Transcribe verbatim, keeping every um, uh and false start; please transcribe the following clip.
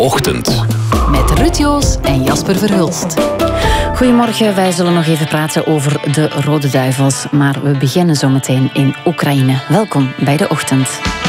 Ochtend. Met Ruud Joos en Jasper Verhulst. Goedemorgen, wij zullen nog even praten over de Rode Duivels. Maar we beginnen zo meteen in Oekraïne. Welkom bij de Ochtend.